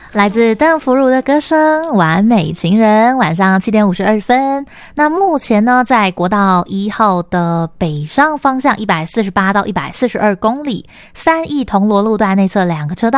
来自邓福如的歌声《完美情人》，晚上7点52分。那目前呢，在国道1号的北上方向148到142公里，3义铜锣路段内侧2个车道